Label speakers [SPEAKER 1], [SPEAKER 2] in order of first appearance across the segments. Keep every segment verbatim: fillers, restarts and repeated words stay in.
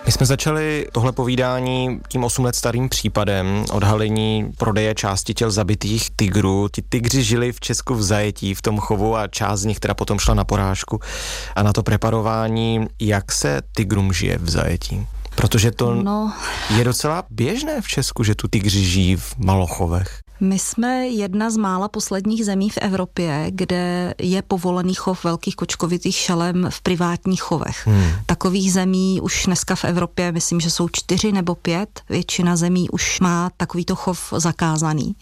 [SPEAKER 1] My jsme začali tohle povídání tím osm let starým případem odhalení prodeje části těl zabitých tygrů. Ti tygři žili v Česku v zajetí, v tom chovu a část z nich teda potom šla na porážku a na to preparování. Jak se tygrům žije v zajetí? Protože to no. je docela běžné v Česku, že tu tygři žijí v malochovech.
[SPEAKER 2] My jsme jedna z mála posledních zemí v Evropě, kde je povolený chov velkých kočkovitých šelem v privátních chovech. Hmm. Takových zemí už dneska v Evropě, myslím, že jsou čtyři nebo pět. Většina zemí už má takovýto chov zakázaný.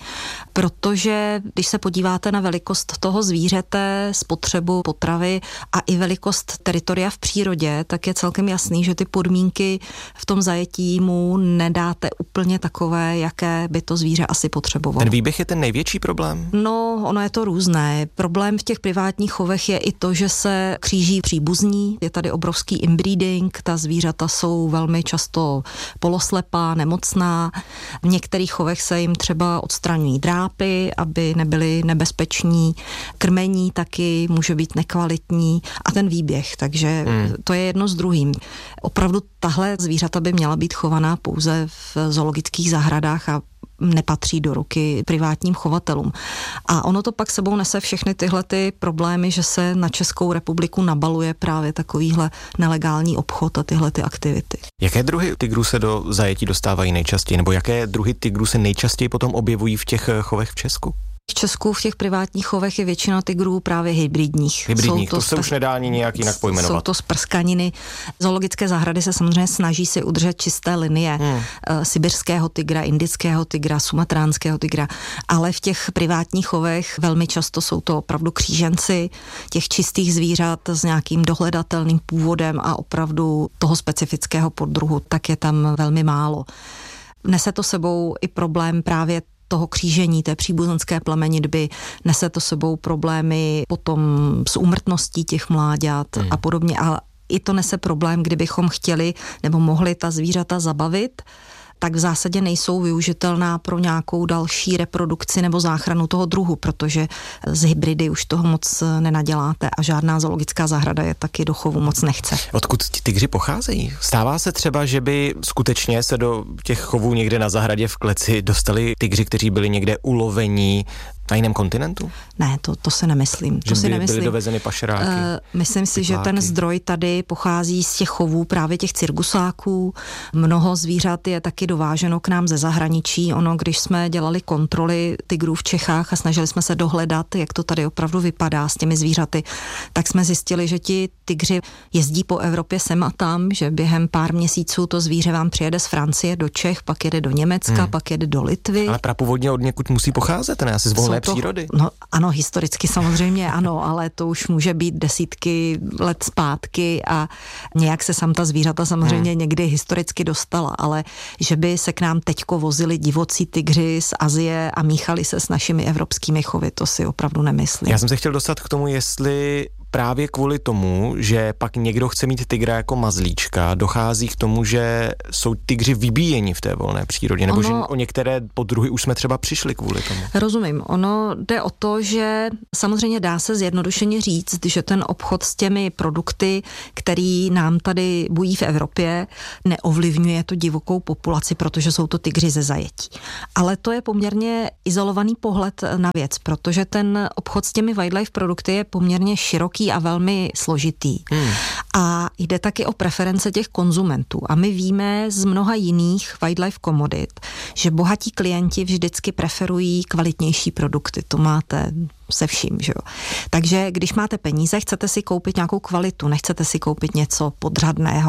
[SPEAKER 2] Protože když se podíváte na velikost toho zvířete, spotřebu potravy a i velikost teritoria v přírodě, tak je celkem jasný, že ty podmínky v tom zajetí mu nedáte úplně takové, jaké by to zvíře asi potřebovalo.
[SPEAKER 1] Ten výběh je ten největší problém?
[SPEAKER 2] No, ono je to různé. Problém v těch privátních chovech je i to, že se kříží příbuzní. Je tady obrovský inbreeding, ta zvířata jsou velmi často poloslepá, nemocná. V některých chovech se jim třeba odstraňují drápy, aby nebyly nebezpeční. Krmení taky může být nekvalitní a ten výběh, takže hmm. to je jedno s druhým. Opravdu tahle zvířata by měla být chovaná pouze v zoologických zahradách a nepatří do ruky privátním chovatelům. A ono to pak sebou nese všechny tyhle ty problémy, že se na Českou republiku nabaluje právě takovýhle nelegální obchod a tyhle ty aktivity.
[SPEAKER 1] Jaké druhy tygrů se do zajetí dostávají nejčastěji, nebo jaké druhy tygrů se nejčastěji potom objevují v těch chovech v Česku?
[SPEAKER 2] V Česku v těch privátních chovech je většina tygrů právě hybridních.
[SPEAKER 1] Hybridních,
[SPEAKER 2] to,
[SPEAKER 1] to se spr- už nedá ani nějak jinak pojmenovat.
[SPEAKER 2] Jsou to spraskaniny. Zoologické zahrady se samozřejmě snaží si udržet čisté linie hmm. sibirského tygra, indického tygra, sumatránského tygra, ale v těch privátních chovech velmi často jsou to opravdu kříženci těch čistých zvířat s nějakým dohledatelným původem a opravdu toho specifického poddruhu, tak je tam velmi málo. Nese to sebou i problém právě toho křížení, té příbuzenské plemenitby, nese to sebou problémy potom s úmrtností těch mláďat hmm. a podobně. A i to nese problém, kdybychom chtěli nebo mohli ta zvířata zabavit, tak v zásadě nejsou využitelná pro nějakou další reprodukci nebo záchranu toho druhu, protože z hybridy už toho moc nenaděláte a žádná zoologická zahrada je taky do chovu moc nechce.
[SPEAKER 1] Odkud ti tygři pocházejí? Stává se třeba, že by skutečně se do těch chovů někde na zahradě v kleci dostali tygři, kteří byli někde ulovení na jiném kontinentu?
[SPEAKER 2] Ne, to, to si nemyslím.
[SPEAKER 1] Že
[SPEAKER 2] to si
[SPEAKER 1] by
[SPEAKER 2] nemyslím.
[SPEAKER 1] byly dovezeny pašeráky? Uh,
[SPEAKER 2] myslím si, že ten zdroj tady pochází z těch chovů právě těch cirgusáků. Mnoho zvířat je taky dováženo k nám ze zahraničí. Ono, když jsme dělali kontroly tygrů v Čechách a snažili jsme se dohledat, jak to tady opravdu vypadá s těmi zvířaty, tak jsme zjistili, že ti tygři jezdí po Evropě sem a tam, že během pár měsíců to zvíře vám přijede z Francie do Čech, pak jede do Německa, hmm. pak jede do Litvy. Ale
[SPEAKER 1] prapůvodně od někud musí pocházet, ne? Asi z volné to, přírody.
[SPEAKER 2] No ano, historicky samozřejmě ano, ale to už může být desítky let zpátky a nějak se sam ta zvířata samozřejmě hmm. někdy historicky dostala, ale že by se k nám teďko vozili divocí tygři z Asie a míchali se s našimi evropskými chovy, to si opravdu nemyslím.
[SPEAKER 1] Já jsem se chtěl dostat k tomu, jestli právě kvůli tomu, že pak někdo chce mít tygra jako mazlíčka, dochází k tomu, že jsou tygři vybíjeni v té volné přírodě, nebo ono, že o některé poddruhy už jsme třeba přišli kvůli tomu.
[SPEAKER 2] Rozumím. Ono jde o to, že samozřejmě dá se zjednodušeně říct, že ten obchod s těmi produkty, který nám tady bují v Evropě, neovlivňuje tu divokou populaci, protože jsou to tygři ze zajetí. Ale to je poměrně izolovaný pohled na věc, protože ten obchod s těmi wildlife produkty je poměrně široký a velmi složitý. Hmm. A jde taky o preference těch konzumentů. A my víme z mnoha jiných wildlife komodit, že bohatí klienti vždycky preferují kvalitnější produkty. To máte se vším, že jo. Takže když máte peníze, chcete si koupit nějakou kvalitu, nechcete si koupit něco podřadného.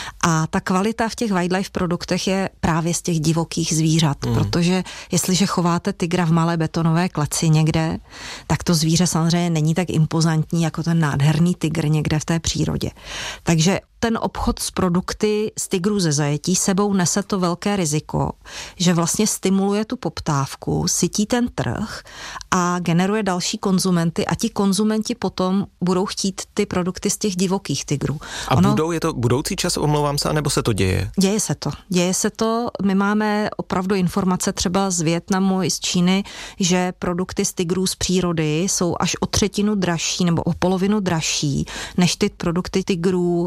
[SPEAKER 2] A ta kvalita v těch wildlife produktech je právě z těch divokých zvířat, mm. protože jestliže chováte tygra v malé betonové kleci někde, tak to zvíře samozřejmě není tak impozantní jako ten nádherný tygr někde v té přírodě. Takže ten obchod s produkty z tygrů ze zajetí sebou nese to velké riziko, že vlastně stimuluje tu poptávku, sytí ten trh a generuje další konzumenty a ti konzumenti potom budou chtít ty produkty z těch divokých tygrů.
[SPEAKER 1] A ono, budou, je to budoucí čas, omlouvám se, anebo se to děje?
[SPEAKER 2] Děje se to. Děje se to. My máme opravdu informace třeba z Vietnamu i z Číny, že produkty z tygrů z přírody jsou až o třetinu dražší nebo o polovinu dražší než ty produkty tygrů z toho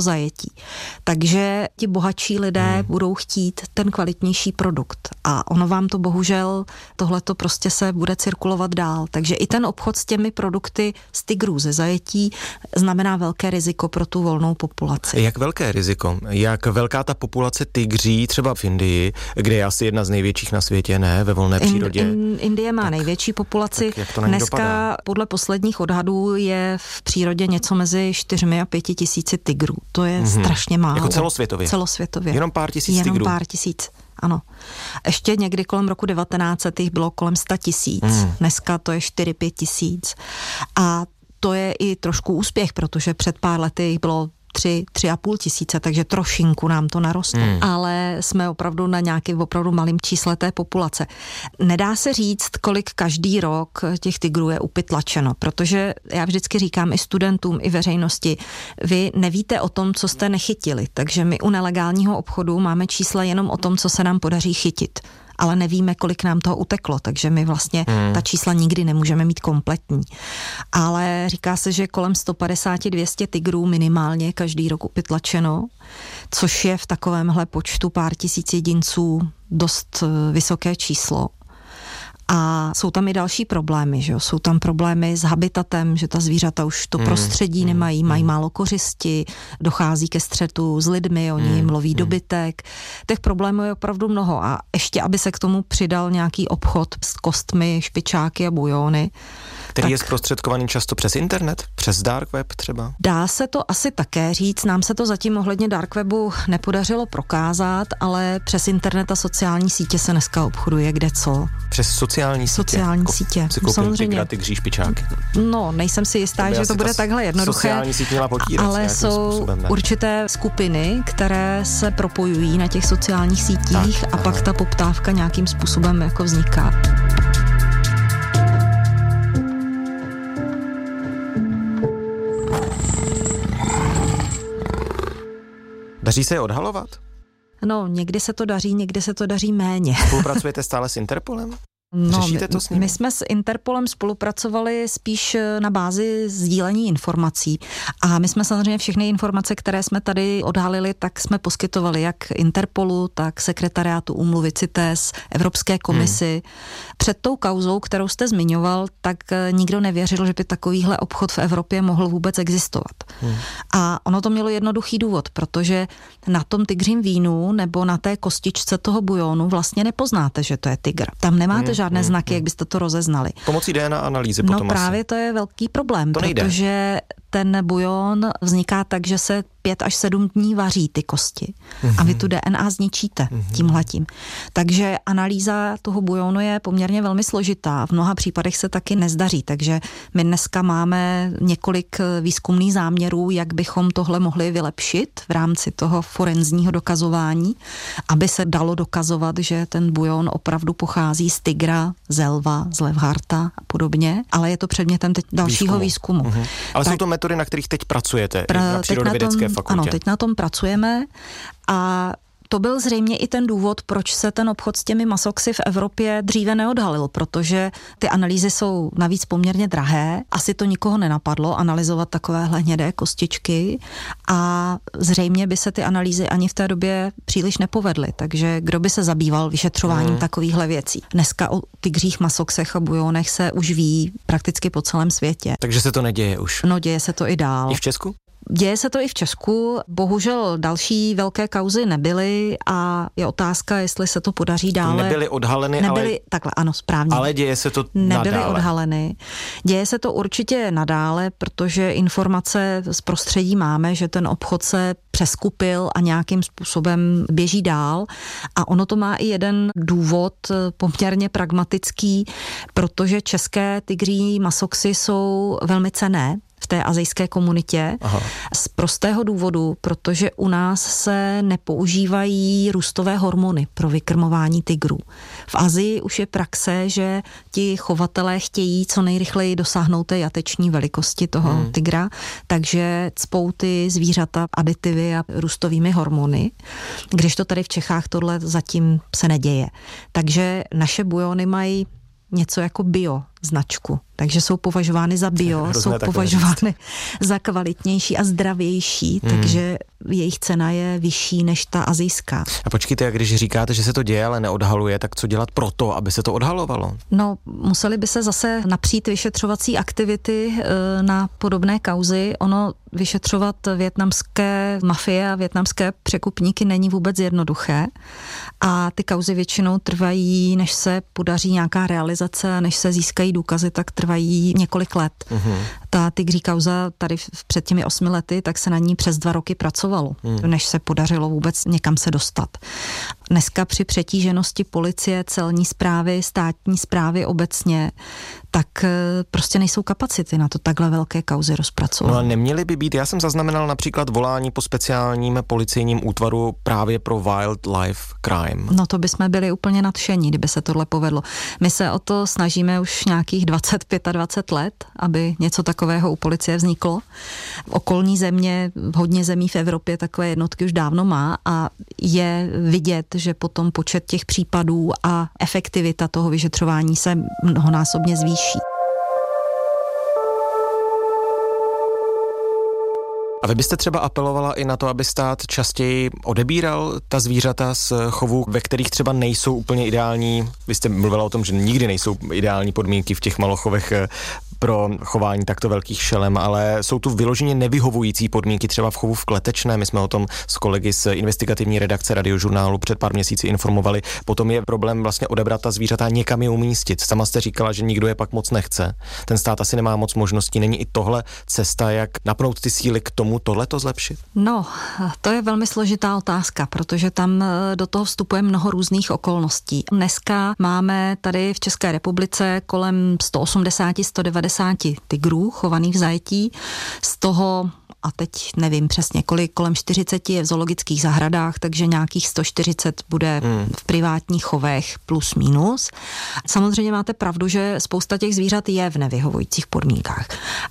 [SPEAKER 2] zajetí. Takže ti bohatší lidé hmm. budou chtít ten kvalitnější produkt a ono vám to bohužel, tohleto prostě se bude cirkulovat dál. Takže i ten obchod s těmi produkty z tygrů ze zajetí znamená velké riziko pro tu volnou populaci.
[SPEAKER 1] Jak velké riziko? Jak velká ta populace tygří třeba v Indii, kde je asi jedna z největších na světě, ne? Ve volné přírodě?
[SPEAKER 2] In, in, Indie má tak, největší populaci. Dneska dopadá? Podle posledních odhadů je v přírodě něco mezi čtyřmi a pěti tisíci tygrů. To je mm-hmm. strašně málo.
[SPEAKER 1] Jako celosvětově?
[SPEAKER 2] Celosvětově.
[SPEAKER 1] Jenom pár tisíc
[SPEAKER 2] Jenom
[SPEAKER 1] tygrů?
[SPEAKER 2] Jenom pár tisíc, ano. Ještě někdy kolem roku devatenáct set jich bylo kolem sto tisíc. Mm. Dneska to je čtyři pět tisíc. A to je i trošku úspěch, protože před pár lety jich bylo tři, tři a půl tisíce, takže trošinku nám to narostlo. Hmm. Ale jsme opravdu na nějakém opravdu malým čísle té populace. Nedá se říct, kolik každý rok těch tygrů je upytlačeno, protože já vždycky říkám i studentům, i veřejnosti, vy nevíte o tom, co jste nechytili, takže my u nelegálního obchodu máme čísla jenom o tom, co se nám podaří chytit. Ale nevíme, kolik nám toho uteklo, takže my vlastně hmm. ta čísla nikdy nemůžeme mít kompletní. Ale říká se, že kolem sto padesát až dvě stě tygrů minimálně každý rok upytlačeno, což je v takovémhle počtu pár tisíc jedinců dost vysoké číslo. A jsou tam i další problémy, že jo? Jsou tam problémy s habitatem, že ta zvířata už to prostředí mm, nemají, mm, mají málo kořisti, dochází ke střetu s lidmi, oni jim loví mm, dobytek. Těch problémů je opravdu mnoho a ještě, aby se k tomu přidal nějaký obchod s kostmi, špičáky a bujony.
[SPEAKER 1] Který
[SPEAKER 2] tak
[SPEAKER 1] je zprostředkovaný často přes internet, přes dark web třeba?
[SPEAKER 2] Dá se to asi také říct, nám se to zatím ohledně dark webu nepodařilo prokázat, ale přes internet a sociální sítě se dneska obchoduje kde co.
[SPEAKER 1] Přes sociální sítě?
[SPEAKER 2] Sociální Ko- sítě.
[SPEAKER 1] Si koupím tygra, tygří špičáky.
[SPEAKER 2] No, nejsem si jistá, to že to bude takhle jednoduché.
[SPEAKER 1] Sociální síť měla potírat
[SPEAKER 2] ale jsou
[SPEAKER 1] způsobem, ne?
[SPEAKER 2] určité skupiny, které se propojují na těch sociálních sítích tak, a aha. pak ta poptávka nějakým způsobem jako vzniká.
[SPEAKER 1] Daří se je odhalovat?
[SPEAKER 2] No, někdy se to daří, někdy se to daří méně.
[SPEAKER 1] Spolupracujete stále s Interpolem?
[SPEAKER 2] No,
[SPEAKER 1] Řešíte to s ním?
[SPEAKER 2] My jsme s Interpolem spolupracovali spíš na bázi sdílení informací a my jsme samozřejmě všechny informace, které jsme tady odhalili, tak jsme poskytovali jak Interpolu, tak sekretariátu úmluvy CITES, Evropské komisi. Hmm. Před tou kauzou, kterou jste zmiňoval, tak nikdo nevěřil, že by takovýhle obchod v Evropě mohl vůbec existovat. Hmm. A ono to mělo jednoduchý důvod, protože na tom tygřím vínu nebo na té kostičce toho bujonu vlastně nepoznáte, že to je tygr. Tam nemáte hmm. žádné hmm, znaky, hmm. jak byste to rozeznali.
[SPEAKER 1] Pomocí D N A analýzy
[SPEAKER 2] no
[SPEAKER 1] potom
[SPEAKER 2] právě
[SPEAKER 1] asi.
[SPEAKER 2] To je velký problém,
[SPEAKER 1] to
[SPEAKER 2] protože ten bujon vzniká tak, že se pět až sedm dní vaří ty kosti mm-hmm. a vy tu D N A zničíte mm-hmm. tímhletím. Takže analýza toho bujonu je poměrně velmi složitá. V mnoha případech se taky nezdaří, takže my dneska máme několik výzkumných záměrů, jak bychom tohle mohli vylepšit v rámci toho forenzního dokazování, aby se dalo dokazovat, že ten bujon opravdu pochází z tygra, z lva, z levharta a podobně, ale je to předmětem teď dalšího výzkumu. výzkumu.
[SPEAKER 1] Mm-hmm. Ale tak, jsou to metody, na kterých teď pracujete
[SPEAKER 2] pra,
[SPEAKER 1] na přírodovědecké fakultě.
[SPEAKER 2] Ano, teď na tom pracujeme a to byl zřejmě i ten důvod, proč se ten obchod s těmi masoxy v Evropě dříve neodhalil, protože ty analýzy jsou navíc poměrně drahé. Asi to nikoho nenapadlo analyzovat takovéhle hnědé kostičky a zřejmě by se ty analýzy ani v té době příliš nepovedly. Takže kdo by se zabýval vyšetřováním hmm. takovýchhle věcí? Dneska o tygřích masoxech a bujonech se už ví prakticky po celém světě.
[SPEAKER 1] Takže se to neděje už?
[SPEAKER 2] No, děje se to i dál.
[SPEAKER 1] I v Česku?
[SPEAKER 2] Děje se to i v Česku, bohužel další velké kauzy nebyly a je otázka, jestli se to podaří dále.
[SPEAKER 1] Nebyly odhaleny,
[SPEAKER 2] nebyly,
[SPEAKER 1] ale...
[SPEAKER 2] Takhle, ano, správně.
[SPEAKER 1] Ale děje se to
[SPEAKER 2] Nebyly
[SPEAKER 1] nadále.
[SPEAKER 2] odhaleny. Děje se to určitě nadále, protože informace z prostředí máme, že ten obchod se přeskupil a nějakým způsobem běží dál. A ono to má i jeden důvod poměrně pragmatický, protože české tygří masoxy jsou velmi cenné v té asijské komunitě. Aha. Z prostého důvodu, protože u nás se nepoužívají růstové hormony pro vykrmování tygrů. V Asii už je praxe, že ti chovatelé chtějí co nejrychleji dosáhnout té jateční velikosti toho hmm. tygra, takže cpou ty zvířata aditivy a růstovými hormony, když to tady v Čechách tohle zatím se neděje. Takže naše bujony mají něco jako bio značku. Takže jsou považovány za bio,
[SPEAKER 1] Hrozné
[SPEAKER 2] jsou považovány říct. za kvalitnější a zdravější, hmm. takže jejich cena je vyšší než ta asijská.
[SPEAKER 1] A počkejte, když říkáte, že se to děje, ale neodhaluje, tak co dělat pro to, aby se to odhalovalo?
[SPEAKER 2] No, museli by se zase napřít vyšetřovací aktivity e, na podobné kauzy. Ono vyšetřovat vietnamské mafie a vietnamské překupníky není vůbec jednoduché a ty kauzy většinou trvají, než se podaří nějaká realizace a než se získají důkazy, tak trvají několik let. Uh-huh. Ta tygří kauza tady před těmi osmi lety, tak se na ní přes dva roky pracovalo, uh-huh. než se podařilo vůbec někam se dostat. Dneska při přetíženosti policie, celní správy, státní správy obecně, tak prostě nejsou kapacity na to takhle velké kauzy rozpracovat.
[SPEAKER 1] No a neměly by být, já jsem zaznamenal například volání po speciálním policejním útvaru právě pro wildlife crime.
[SPEAKER 2] No to bychom byli úplně nadšení, kdyby se tohle povedlo. My se o to snažíme už nějakých dvacet, dvacet pět let, aby něco takového u policie vzniklo. Okolní země, hodně zemí v Evropě takové jednotky už dávno má a je vidět, že potom počet těch případů a efektivita toho vyšetřování se mnohonásobně zvýší.
[SPEAKER 1] A vy byste třeba apelovala i na to, aby stát častěji odebíral ta zvířata z chovů, ve kterých třeba nejsou úplně ideální, vy jste mluvila o tom, že nikdy nejsou ideální podmínky v těch malochovech pro chování takto velkých šelem, ale jsou tu vyloženě nevyhovující podmínky třeba v chovu v Kletečné. My jsme o tom s kolegy z investigativní redakce Radiožurnálu před pár měsíci informovali. Potom je problém vlastně odebrat ta zvířata, někam je umístit. Sama jste říkala, že nikdo je pak moc nechce. Ten stát asi nemá moc možností. Není i tohle cesta, jak napnout ty síly k tomu tohleto zlepšit?
[SPEAKER 2] No, to je velmi složitá otázka, protože tam do toho vstupuje mnoho různých okolností. Dneska máme tady v České republice kolem sto osmdesát až sto devadesát tygrů chovaných v zajetí, z toho a teď nevím přesně kolik, kolem čtyřicet je v zoologických zahradách, takže nějakých sto čtyřicet bude hmm. v privátních chovech plus minus. Samozřejmě máte pravdu, že spousta těch zvířat je v nevyhovujících podmínkách,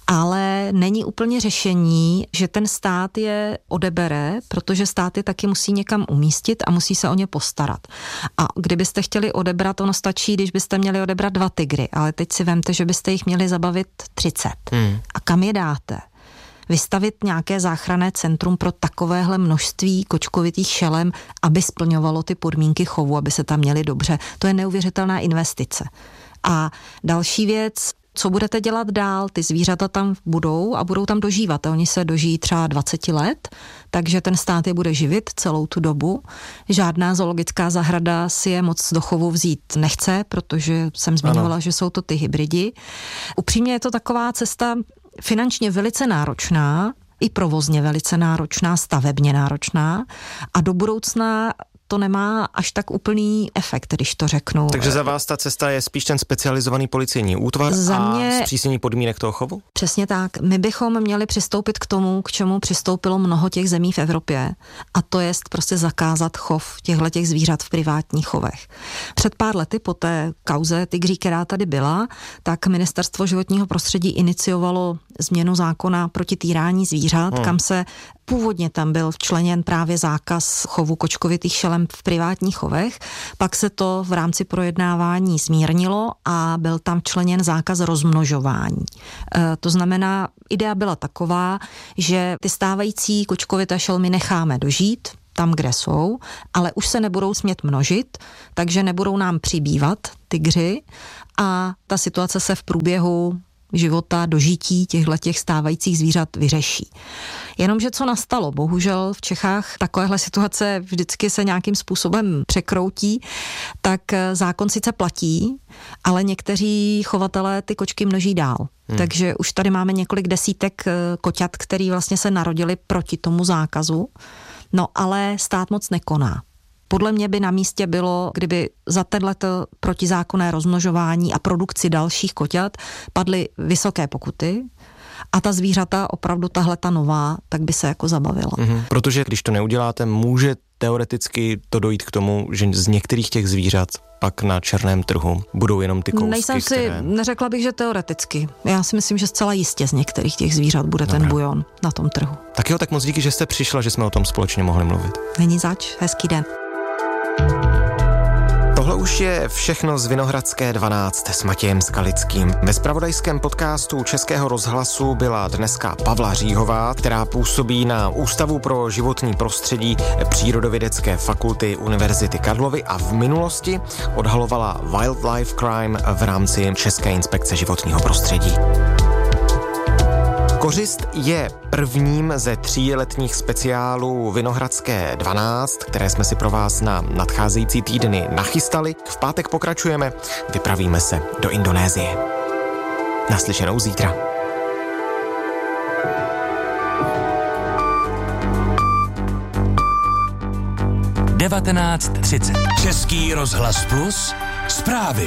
[SPEAKER 2] ale není úplně řešení, že ten stát je odebere, protože stát je taky musí někam umístit a musí se o ně postarat. A kdybyste chtěli odebrat, ono stačí, když byste měli odebrat dva tygry, ale teď si vemte, že byste jich měli zabavit třicet. Hmm. A kam je dáte? Vystavit nějaké záchranné centrum pro takovéhle množství kočkovitých šelem, aby splňovalo ty podmínky chovu, aby se tam měli dobře. To je neuvěřitelná investice. A další věc, co budete dělat dál? Ty zvířata tam budou a budou tam dožívat. Oni se dožijí třeba dvacet let, takže ten stát je bude živit celou tu dobu. Žádná zoologická zahrada si je moc do chovu vzít nechce, protože jsem zmiňovala, ano. že jsou to ty hybridi. Upřímně je to taková cesta finančně velice náročná, i provozně velice náročná, stavebně náročná a do budoucna to nemá až tak úplný efekt, když to řeknu.
[SPEAKER 1] Takže za vás ta cesta je spíš ten specializovaný policejní útvar za mě, a zpřísnění podmínek toho chovu?
[SPEAKER 2] Přesně tak. My bychom měli přistoupit k tomu, k čemu přistoupilo mnoho těch zemí v Evropě, a to je prostě zakázat chov těchto zvířat v privátních chovech. Před pár lety po té kauze tygří, která tady byla, tak Ministerstvo životního prostředí iniciovalo změnu zákona proti týrání zvířat, hmm. kam se původně tam byl včleněn právě zákaz chovu kočkovitých šelem v privátních chovech, pak se to v rámci projednávání zmírnilo a byl tam včleněn zákaz rozmnožování. E, to znamená, idea byla taková, že ty stávající kočkovité šelmy necháme dožít tam, kde jsou, ale už se nebudou smět množit, takže nebudou nám přibývat tygři a ta situace se v průběhu života, dožití těchto stávajících zvířat vyřeší. Jenomže co nastalo? Bohužel v Čechách takovéhle situace vždycky se nějakým způsobem překroutí, tak zákon sice platí, ale někteří chovatelé ty kočky množí dál. Hmm. Takže už tady máme několik desítek koťat, který vlastně se narodili proti tomu zákazu, no ale stát moc nekoná. Podle mě by na místě bylo, kdyby za tenhleto protizákonné rozmnožování a produkci dalších koťat padly vysoké pokuty a ta zvířata, opravdu tahleta nová, tak by se jako zabavila.
[SPEAKER 1] Mm-hmm. Protože když to neuděláte, může teoreticky to dojít k tomu, že z některých těch zvířat pak na černém trhu budou jenom ty kousky,
[SPEAKER 2] Nejsem si,
[SPEAKER 1] které...
[SPEAKER 2] neřekla bych, že teoreticky. Já si myslím, že zcela jistě z některých těch zvířat bude Dobre. ten bujon na tom trhu.
[SPEAKER 1] Tak jo, tak moc díky, že jste přišla, že jsme o tom společně mohli mluvit.
[SPEAKER 2] Není zač, hezký den.
[SPEAKER 1] Tohle už je všechno z Vinohradské dvanáct s Matějem Skalickým. Ve zpravodajském podcastu Českého rozhlasu byla dneska Pavla Říhová, která působí na Ústavu pro životní prostředí Přírodovědecké fakulty Univerzity Karlovy a v minulosti odhalovala wildlife crime v rámci České inspekce životního prostředí. Kořist je prvním ze tří letních speciálů Vinohradské dvanáct, které jsme si pro vás na nadcházející týdny nachystali. V pátek pokračujeme, vypravíme se do Indonésie. Naslyšenou zítra.
[SPEAKER 3] devatenáct třicet. Český rozhlas Plus. Zprávy.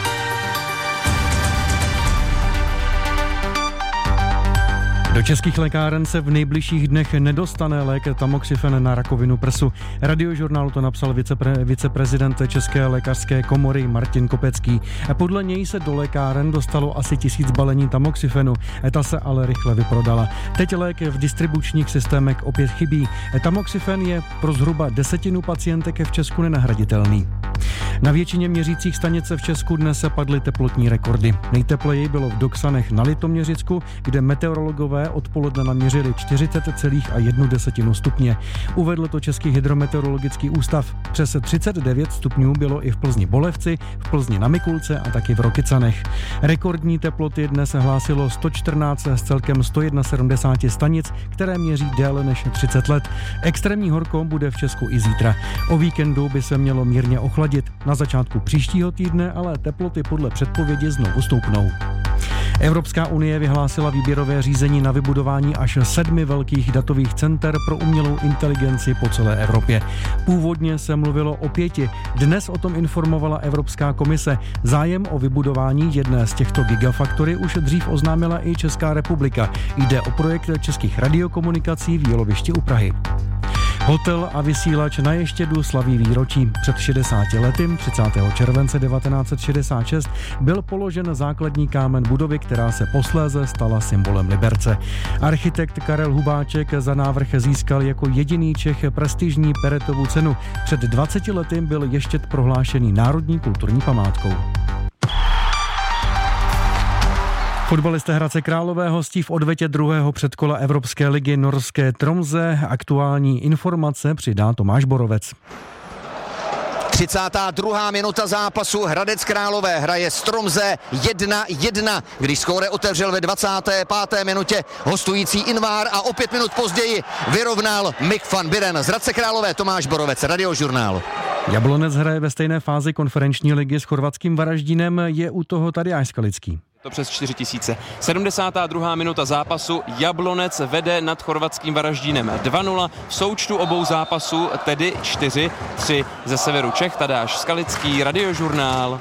[SPEAKER 4] Do českých lékáren se v nejbližších dnech nedostane lék tamoxifen na rakovinu prsu. Radiožurnálu to napsal vicepre, viceprezident České lékařské komory Martin Kopecký. Podle něj se do lékáren dostalo asi tisíc balení tamoxifenu, ta se ale rychle vyprodala. Teď lék v distribučních systémech opět chybí. Tamoxifen je pro zhruba desetinu pacientek v Česku nenahraditelný. Na většině měřících stanice v Česku dnes se padly teplotní rekordy. Nejtepleji bylo v Doksanech na Litoměřicku, kde meteorologové odpoledne naměřili čtyřicet celá jedna desetina stupně. Uvedl to Český hydrometeorologický ústav. Přes třicet devět stupňů bylo i v Plzni Bolevci, v Plzni na Mikulce a taky v Rokycanech. Rekordní teploty dnes hlásilo sto čtrnáct z celkem sto sedmdesát jedna stanic, které měří déle než třicet let. Extrémní horko bude v Česku i zítra. O víkendu by se mělo mírně ochladit. Na začátku příštího týdne ale teploty podle předpovědi znovu stoupnou. Evropská unie vyhlásila výběrové řízení na vybudování až sedmi velkých datových center pro umělou inteligenci po celé Evropě. Původně se mluvilo o pěti, dnes o tom informovala Evropská komise. Zájem o vybudování jedné z těchto gigafactory už dřív oznámila i Česká republika. Jde o projekt českých radiokomunikací v Jílovišti u Prahy. Hotel a vysílač na Ještědu slaví výročí. Před šedesáti lety, třicátého července devatenáct set šedesát šest, byl položen základní kámen budovy, která se posléze stala symbolem Liberce. Architekt Karel Hubáček za návrh získal jako jediný Čech prestižní Peretovu cenu. Před dvaceti lety byl Ještěd prohlášený národní kulturní památkou. Fotbalisté Hradce Králové hostí v odvetě druhého předkola Evropské ligy norské Tromsø. Aktuální informace přidá Tomáš Borovec.
[SPEAKER 5] třicátá druhá minuta zápasu, Hradec Králové hraje s Tromsø jedna jedna, když skóre otevřel ve dvacáté páté minutě hostující Invar a o pět minut později vyrovnal Mick van Buren. Z Hradce Králové Tomáš Borovec, Radiožurnál.
[SPEAKER 4] Jablonec hraje ve stejné fázi konferenční ligy s chorvatským Varaždínem, je u toho Tadeáš Skalický.
[SPEAKER 6] To přes čtyři tisíce. sedmdesátá druhá minuta zápasu, Jablonec vede nad chorvatským Varaždínem dva nula. V součtu obou zápasů tedy čtyři tři. Ze severu Čech Tadeáš Skalický, Radiožurnál.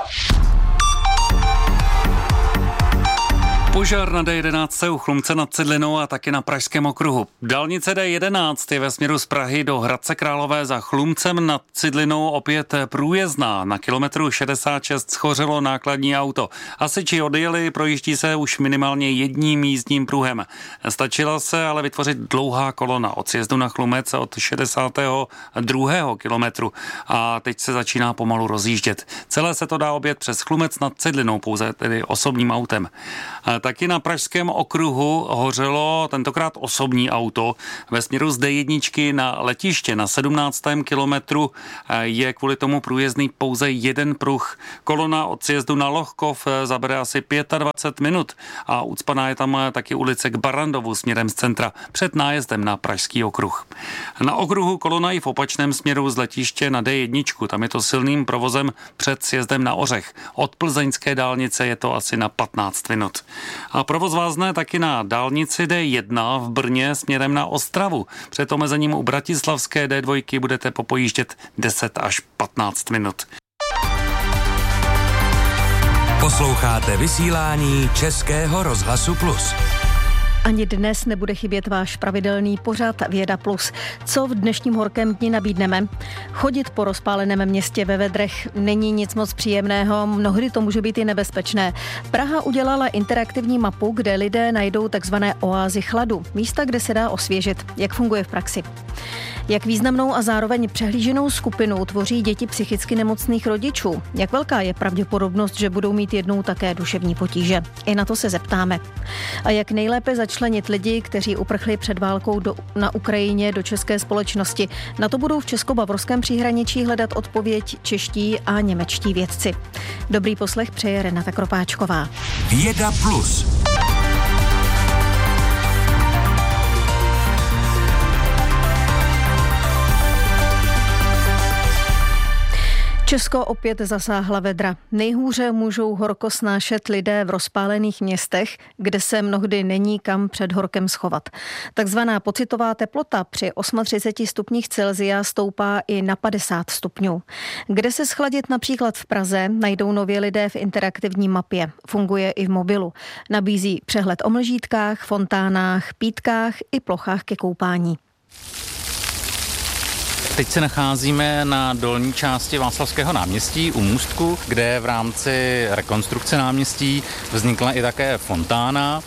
[SPEAKER 7] Požár na D jedenáct u Chlumce nad Cidlinou a taky na Pražském okruhu. Dálnice D jedenáct je ve směru z Prahy do Hradce Králové za Chlumcem nad Cidlinou opět průjezdná. Na kilometru šedesát šest schořelo nákladní auto. Hasiči odjeli, projíždí se už minimálně jedním jízdním pruhem. Stačila se ale vytvořit dlouhá kolona od sjezdu na Chlumec od šedesátého druhého kilometru a teď se začíná pomalu rozjíždět. Celé se to dá objet přes Chlumec nad Cidlinou, pouze tedy osobním autem. Taky na Pražském okruhu hořelo tentokrát osobní auto. Ve směru z D jedna na letiště na sedmnáctém kilometru je kvůli tomu průjezdný pouze jeden pruh. Kolona od sjezdu na Lohkov zabere asi dvacet pět minut a ucpaná je tam taky ulice k Barandovu směrem z centra před nájezdem na Pražský okruh. Na okruhu kolona i v opačném směru z letiště na D jedna, tam je to silným provozem před sjezdem na Ořech. Od plzeňské dálnice je to asi na patnáct minut. A provoz vázne taky na dálnici D jedna v Brně směrem na Ostravu. Před omezením u bratislavské D dva budete popojíždět deset až patnáct minut.
[SPEAKER 3] Posloucháte vysílání Českého rozhlasu Plus.
[SPEAKER 8] Ani dnes nebude chybět váš pravidelný pořad Věda Plus. Co v dnešním horkém dni nabídneme? Chodit po rozpáleném městě ve vedrech není nic moc příjemného, mnohdy to může být i nebezpečné. Praha udělala interaktivní mapu, kde lidé najdou takzvané oázy chladu, místa, kde se dá osvěžit. Jak funguje v praxi? Jak významnou a zároveň přehlíženou skupinu tvoří děti psychicky nemocných rodičů? Jak velká je pravděpodobnost, že budou mít jednou také duševní potíže? I na to se zeptáme. A jak nejlépe začlenit lidi, kteří uprchli před válkou do, na Ukrajině do české společnosti? Na to budou v česko-bavorském příhraničí hledat odpověď čeští a němečtí vědci. Dobrý poslech přeje Renata Kropáčková.
[SPEAKER 3] Věda plus.
[SPEAKER 8] Česko opět zasáhla vedra. Nejhůře můžou horko snášet lidé v rozpálených městech, kde se mnohdy není kam před horkem schovat. Takzvaná pocitová teplota při třiceti osmi stupních Celsia stoupá i na padesát stupňů. Kde se schladit například v Praze, najdou nově lidé v interaktivní mapě. Funguje i v mobilu. Nabízí přehled o mlžítkách, fontánách, pítkách i plochách ke koupání.
[SPEAKER 7] Teď se nacházíme na dolní části Václavského náměstí u Můstku, kde v rámci rekonstrukce náměstí vznikla i také fontána.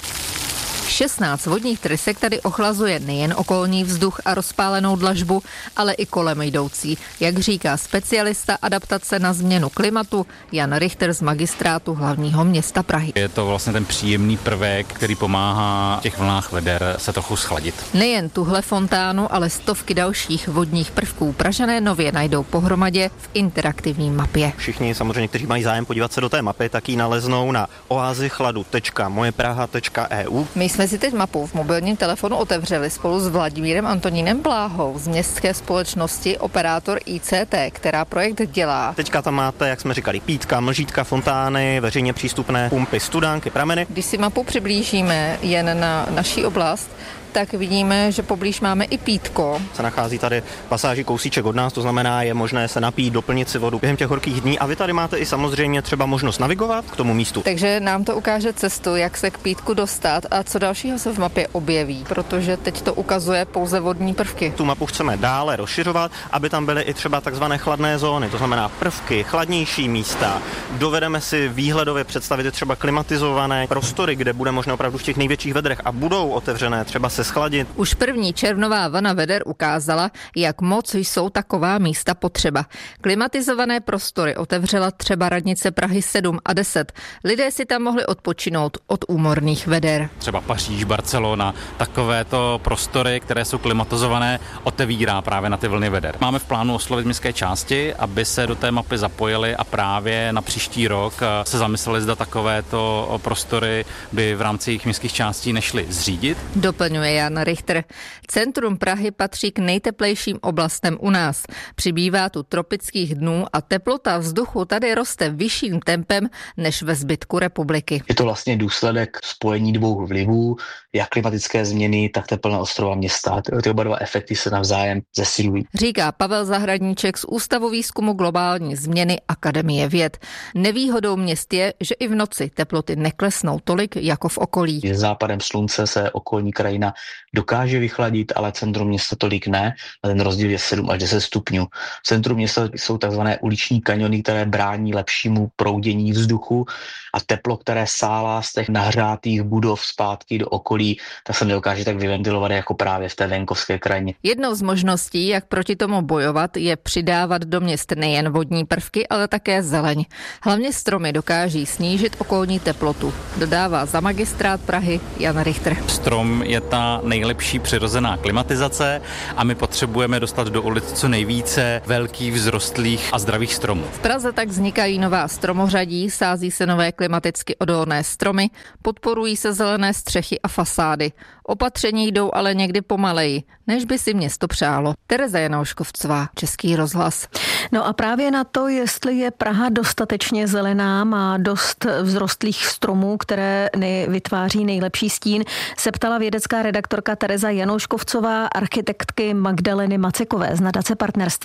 [SPEAKER 9] šestnáct vodních trysek tady ochlazuje nejen okolní vzduch a rozpálenou dlažbu, ale i kolem jdoucí. Jak říká specialista adaptace na změnu klimatu Jan Richter z magistrátu hlavního města Prahy.
[SPEAKER 7] Je to vlastně ten příjemný prvek, který pomáhá v těch vlnách veder se trochu schladit.
[SPEAKER 9] Nejen tuhle fontánu, ale stovky dalších vodních prvků Pražané nově najdou pohromadě v interaktivní mapě.
[SPEAKER 10] Všichni samozřejmě, kteří mají zájem podívat se do té mapy, tak ji naleznou na oazychladu tečka mojepraha tečka e u.
[SPEAKER 9] My jsme si teď mapu v mobilním telefonu otevřeli spolu s Vladimírem Antonínem Bláhou z městské společnosti Operátor I C T, která projekt dělá.
[SPEAKER 10] Teďka tam máte, jak jsme říkali, pítka, mlžítka, fontány, veřejně přístupné pumpy, studánky, prameny.
[SPEAKER 9] Když si mapu přiblížíme jen na naší oblast, tak vidíme, že poblíž máme i pítko.
[SPEAKER 10] Se nachází tady pasáži kousíček od nás, to znamená, je možné se napít, doplnit si vodu během těch horkých dní a vy tady máte i samozřejmě třeba možnost navigovat k tomu místu.
[SPEAKER 9] Takže nám to ukáže cestu, jak se k pítku dostat a co dalšího se v mapě objeví, protože teď to ukazuje pouze vodní prvky.
[SPEAKER 10] Tu mapu chceme dále rozšiřovat, aby tam byly i třeba takzvané chladné zóny, to znamená prvky, chladnější místa. Dovedeme si výhledově představit třeba klimatizované prostory, kde bude možné opravdu v těch největších vedrech a budou otevřené třeba se schladit.
[SPEAKER 9] Už první červnová vlna veder ukázala, jak moc jsou taková místa potřeba. Klimatizované prostory otevřela třeba radnice Prahy sedm a deset. Lidé si tam mohli odpočinout od úmorných veder.
[SPEAKER 7] Třeba Paříž, Barcelona, takovéto prostory, které jsou klimatizované, otevírá právě na ty vlny veder. Máme v plánu oslovit městské části, aby se do té mapy zapojili a právě na příští rok se zamysleli, zda takovéto prostory by v rámci jejich městských částí nešly zřídit.
[SPEAKER 9] Doplňuje Jan Richter. Centrum Prahy patří k nejteplejším oblastem u nás. Přibývá tu tropických dnů a teplota vzduchu tady roste vyšším tempem než ve zbytku republiky.
[SPEAKER 11] Je to vlastně důsledek spojení dvou vlivů, jak klimatické změny, tak teplná ostrova města. Ty oba dva efekty se navzájem zesilují.
[SPEAKER 9] Říká Pavel Zahradníček z Ústavu výzkumu globální změny Akademie věd. Nevýhodou měst je, že i v noci teploty neklesnou tolik jako v okolí.
[SPEAKER 11] S západem slunce se okolní krajina dokáže vychladit, ale centrum města tolik ne. A ten rozdíl je sedm až deset stupňů. V centru města jsou takzvané uliční kaňony, které brání lepšímu proudění vzduchu a teplo, které sálá z těch nahřátých budov zpátky do okolí, tak se nedokáže tak vyventilovat jako právě v té venkovské krajině.
[SPEAKER 9] Jednou z možností, jak proti tomu bojovat, je přidávat do měst nejen vodní prvky, ale také zeleň. Hlavně stromy dokáží snížit okolní teplotu, dodává za magistrát Prahy Jan Richter.
[SPEAKER 7] Strom je ta nejlepší přirozená klimatizace a my potřebujeme dostat do ulic co nejvíce velkých, vzrostlých a zdravých stromů.
[SPEAKER 9] V Praze tak vznikají nová stromořadí, sází se nové klimaticky odolné stromy, podporují se zelené střechy a fasády. Opatření jdou ale někdy pomaleji, než by si město přálo. Tereza Janouškovcová, Český rozhlas.
[SPEAKER 8] No a právě na to, jestli je Praha dostatečně zelená, má dost vzrostlých stromů, které vytváří nejlepší stín, se ptala vědecká redaktorka Tereza Janouškovcová architektky Magdaleny Macekové z nadace Partnerství.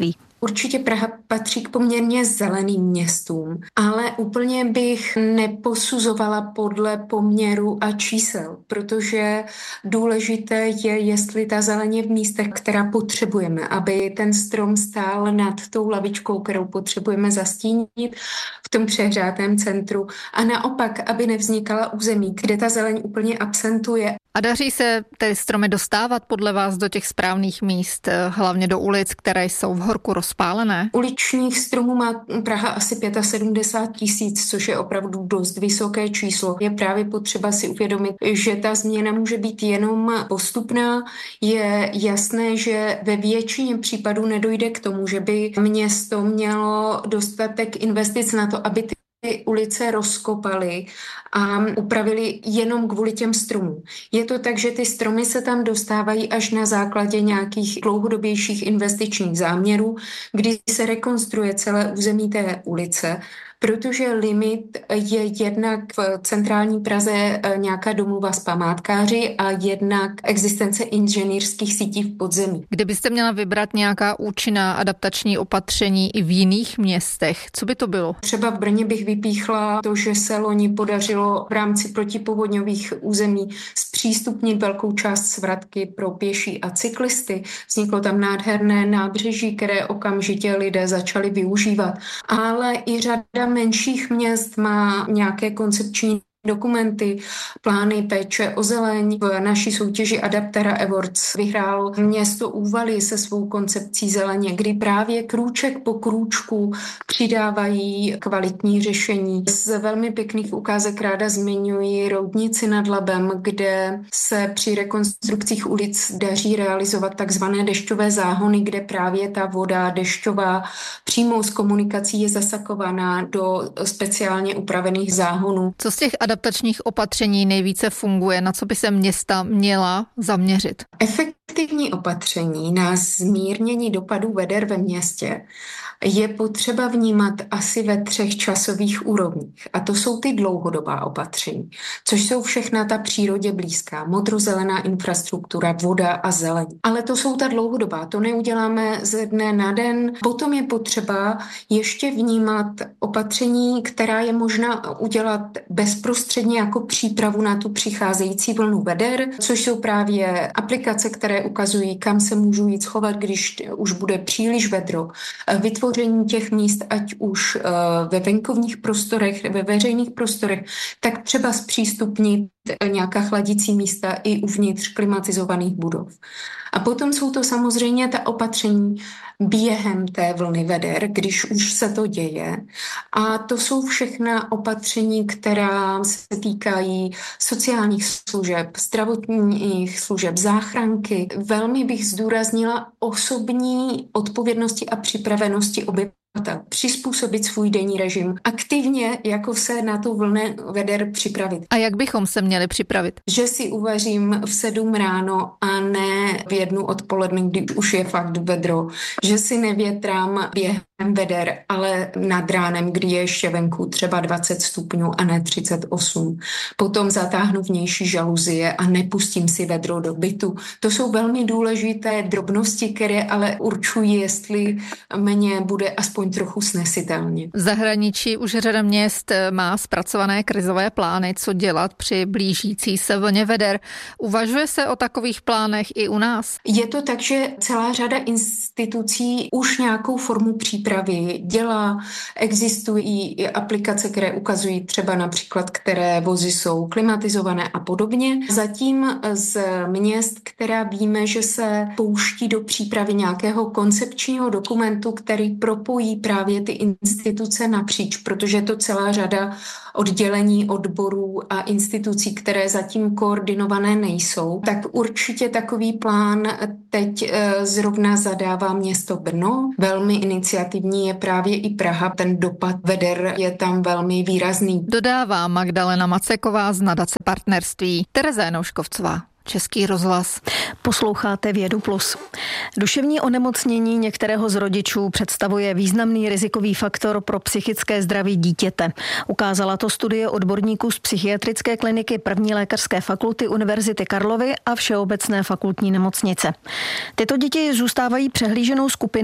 [SPEAKER 12] Určitě Praha patří k poměrně zeleným městům, ale úplně bych neposuzovala podle poměru a čísel, protože důležité je, jestli ta zeleň je v místech, která potřebujeme, aby ten strom stál nad tou lavičkou, kterou potřebujeme zastínit v tom přehřátém centru, a naopak, aby nevznikala území, kde ta zeleň úplně absentuje.
[SPEAKER 9] A daří se tedy stromy dostávat podle vás do těch správných míst, hlavně do ulic, které jsou v horku rozpálené?
[SPEAKER 12] Uličních stromů má Praha asi sedmdesát pět tisíc, což je opravdu dost vysoké číslo. Je právě potřeba si uvědomit, že ta změna může být jenom postupná. Je jasné, že ve většině případů nedojde k tomu, že by město mělo dostatek investic na to, aby ty ulice rozkopali a upravili jenom kvůli těm stromům. Je to tak, že ty stromy se tam dostávají až na základě nějakých dlouhodobějších investičních záměrů, kdy se rekonstruuje celé území té ulice, protože limit je jednak v centrální Praze nějaká domluva s památkáři a jednak existence inženýrských sítí v podzemí.
[SPEAKER 9] Kdybyste měla vybrat nějaká účinná adaptační opatření i v jiných městech, co by to bylo?
[SPEAKER 12] Třeba v Brně bych vypíchla to, že se loni podařilo v rámci protipovodňových území zpřístupnit velkou část Svratky pro pěší a cyklisty. Vzniklo tam nádherné nábřeží, které okamžitě lidé začali využívat. Ale i řada menších měst má nějaké koncepční dokumenty, plány péče o zeleň. V naší soutěži Adaptera Awards vyhrál město Úvaly se svou koncepcí zeleně, kdy právě krůček po krůčku přidávají kvalitní řešení. Z velmi pěkných ukázek ráda zmiňuji Roudnici nad Labem, kde se při rekonstrukcích ulic daří realizovat takzvané dešťové záhony, kde právě ta voda dešťová přímo z komunikací je zasakovaná do speciálně upravených záhonů.
[SPEAKER 9] Co z těch adaptačních opatření nejvíce funguje? Na co by se města měla zaměřit?
[SPEAKER 12] Efektivní opatření na zmírnění dopadů veder ve městě je potřeba vnímat asi ve třech časových úrovních. A to jsou ty dlouhodobá opatření, což jsou všechna ta přírodě blízká, modrozelená infrastruktura, voda a zeleň. Ale to jsou ta dlouhodobá, to neuděláme ze dne na den. Potom je potřeba ještě vnímat opatření, která je možná udělat bezprostředně jako přípravu na tu přicházející vlnu veder, což jsou právě aplikace, které ukazují, kam se můžu jít schovat, když už bude příliš vedro. Vytvoření těch míst, ať už ve venkovních prostorech, ve veřejných prostorech, tak třeba zpřístupnit nějaká chladící místa i uvnitř klimatizovaných budov. A potom jsou to samozřejmě ta opatření během té vlny veder, když už se to děje. A to jsou všechna opatření, která se týkají sociálních služeb, zdravotních služeb, záchranky. Velmi bych zdůraznila osobní odpovědnosti a připravenosti obyvatel. Přizpůsobit svůj denní režim, aktivně jako se na tu vlnu veder připravit.
[SPEAKER 9] A jak bychom se měli připravit?
[SPEAKER 12] Že si uvařím v sedm ráno a ne v jednu odpoledne, kdy už je fakt vedro. Že si nevětrám během veder, ale nad ránem, kdy je ještě venku třeba dvacet stupňů a ne třicet osm. Potom zatáhnu vnější žaluzie a nepustím si vedro do bytu. To jsou velmi důležité drobnosti, které ale určují, jestli mě bude aspoň trochu snesitelně.
[SPEAKER 9] V zahraničí už řada měst má zpracované krizové plány, co dělat při blížící se vlně veder. Uvažuje se o takových plánech i u nás?
[SPEAKER 12] Je to tak, že celá řada institucí už nějakou formu přípravy dělá. Existují i aplikace, které ukazují třeba například, které vozy jsou klimatizované a podobně. Zatím z měst, která víme, že se pouští do přípravy nějakého koncepčního dokumentu, který propojí právě ty instituce napříč, protože je to celá řada oddělení, odborů a institucí, které zatím koordinované nejsou, tak určitě takový plán teď zrovna zadává město Brno. Velmi iniciativní je právě i Praha. Ten dopad veder je tam velmi výrazný.
[SPEAKER 9] Dodává Magdalena Maceková z nadace Partnerství. Tereza Janouškovcová. Český rozhlas.
[SPEAKER 8] Posloucháte Vědu plus. Duševní onemocnění některého z rodičů představuje významný rizikový faktor pro psychické zdraví dítěte. Ukázala to studie odborníků z psychiatrické kliniky první lékařské fakulty Univerzity Karlovy a Všeobecné fakultní nemocnice. Tyto děti zůstávají přehlíženou skupinou.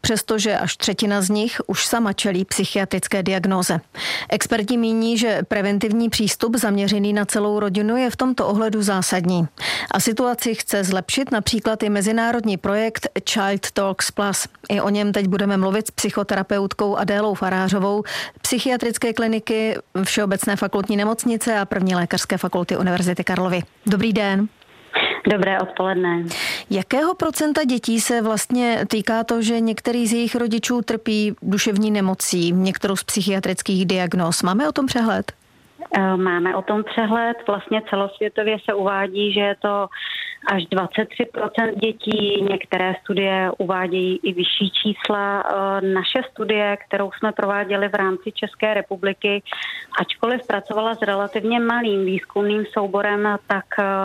[SPEAKER 8] přestože až třetina z nich už sama čelí psychiatrické diagnóze. Experti míní, že preventivní přístup zaměřený na celou rodinu je v tomto ohledu zásadní. A situaci chce zlepšit například i mezinárodní projekt Child Talks Plus. I o něm teď budeme mluvit s psychoterapeutkou Adélou Farářovou, psychiatrické kliniky Všeobecné fakultní nemocnice a první lékařské fakulty Univerzity Karlovy. Dobrý den.
[SPEAKER 13] Dobré odpoledne.
[SPEAKER 8] Jakého procenta dětí se vlastně týká to, že některý z jejich rodičů trpí duševní nemocí, některou z psychiatrických diagnóz? Máme o tom přehled?
[SPEAKER 13] Máme o tom přehled. Vlastně celosvětově se uvádí, že je to až dvacet tři procent dětí. Některé studie uvádějí i vyšší čísla. Naše studie, kterou jsme prováděli v rámci České republiky, ačkoliv pracovala s relativně malým výzkumným souborem, tak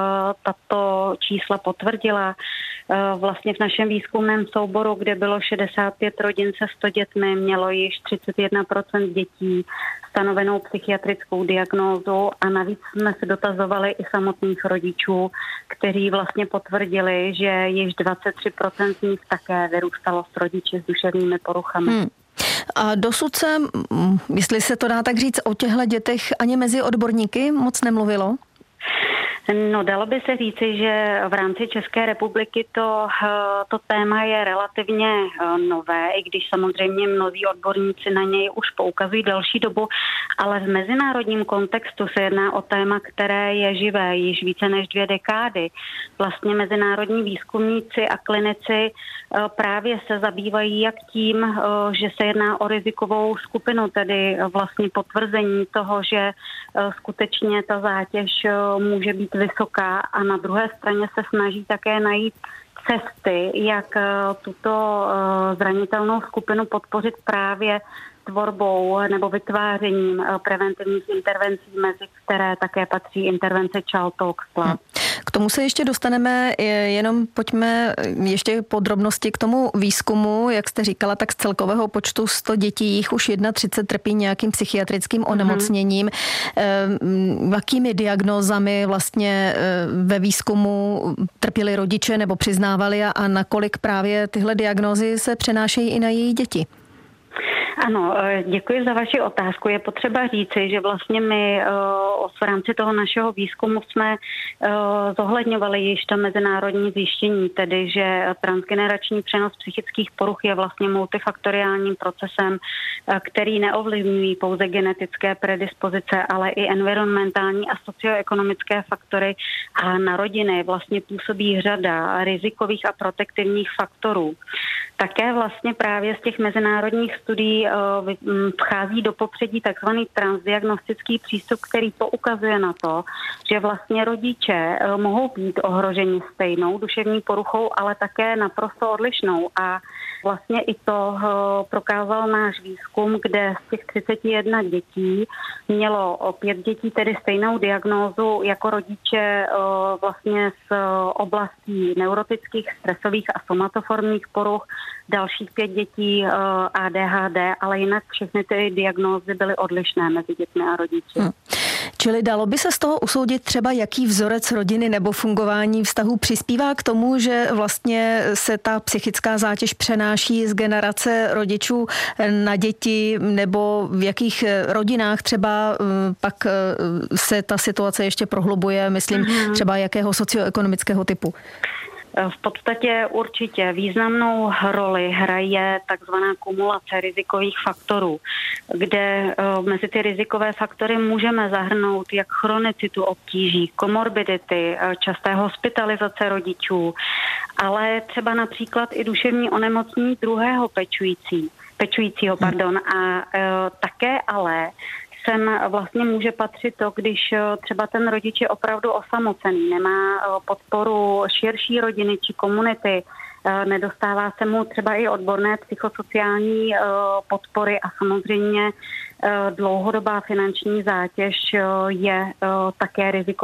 [SPEAKER 13] tato čísla potvrdila. Vlastně v našem výzkumném souboru, kde bylo šedesát pět rodin se sto dětmi, mělo již třicet jedna procent dětí stanovenou psychiatrickou diagnózu a navíc jsme se dotazovali i samotných rodičů, kteří vlastně potvrdili, že již dvacet tři procent z nich také vyrůstalo s rodiči s duševními poruchami. Hmm.
[SPEAKER 8] A dosud se, jestli se to dá tak říct, o těchto dětech ani mezi odborníky moc nemluvilo?
[SPEAKER 13] No, dalo by se říci, že v rámci České republiky to, to téma je relativně nové, i když samozřejmě mnozí odborníci na něj už poukazují další dobu, ale v mezinárodním kontextu se jedná o téma, které je živé již více než dvě dekády. Vlastně mezinárodní výzkumníci a klinici právě se zabývají jak tím, že se jedná o rizikovou skupinu, tedy vlastně potvrzení toho, že skutečně ta zátěž může být vysoká a na druhé straně se snaží také najít cesty, jak tuto zranitelnou skupinu podpořit právě tvorbou nebo vytvářením preventivních intervencí, mezi které také patří intervence Child Talks Plus.
[SPEAKER 8] K tomu se ještě dostaneme, jenom pojďme ještě podrobnosti k tomu výzkumu. Jak jste říkala, tak z celkového počtu sto dětí jich už třicet jedna trpí nějakým psychiatrickým onemocněním. Mm-hmm. Jakými diagnózami vlastně ve výzkumu trpěli rodiče nebo přiznávali a, a nakolik právě tyhle diagnózy se přenášejí i na její děti?
[SPEAKER 13] Ano, děkuji za vaši otázku. Je potřeba říci, že vlastně my v rámci toho našeho výzkumu jsme zohledňovali již to mezinárodní zjištění, tedy že transgenerační přenos psychických poruch je vlastně multifaktoriálním procesem, který neovlivňují pouze genetické predispozice, ale i environmentální a socioekonomické faktory a na rodiny vlastně působí řada rizikových a protektivních faktorů. Také vlastně právě z těch mezinárodních studií vchází do popředí takzvaný transdiagnostický přístup, který poukazuje na to, že vlastně rodiče mohou být ohroženi stejnou duševní poruchou, ale také naprosto odlišnou. A vlastně i to prokázal náš výzkum, kde z těch třicet jedna dětí mělo pět dětí tedy stejnou diagnózu jako rodiče vlastně z oblastí neurotických, stresových a somatoformních poruch, dalších pět dětí A D H D, ale jinak všechny ty diagnózy byly odlišné mezi dětmi a rodiči. Hmm.
[SPEAKER 8] Čili dalo by se z toho usoudit třeba, jaký vzorec rodiny nebo fungování vztahu přispívá k tomu, že vlastně se ta psychická zátěž přenáší z generace rodičů na děti, nebo v jakých rodinách třeba pak se ta situace ještě prohlubuje, myslím hmm. třeba jakého socioekonomického typu?
[SPEAKER 13] V podstatě určitě významnou roli hraje takzvaná kumulace rizikových faktorů, kde mezi ty rizikové faktory můžeme zahrnout jak chronicitu obtíží, komorbidity, časté hospitalizace rodičů, ale třeba například i duševní onemocnění druhého pečující, pečujícího. Pardon, a e, také ale sem vlastně může patřit to, když třeba ten rodič je opravdu osamocený, nemá podporu širší rodiny či komunity, nedostává se mu třeba i odborné psychosociální podpory a samozřejmě dlouhodobá finanční zátěž je také riziko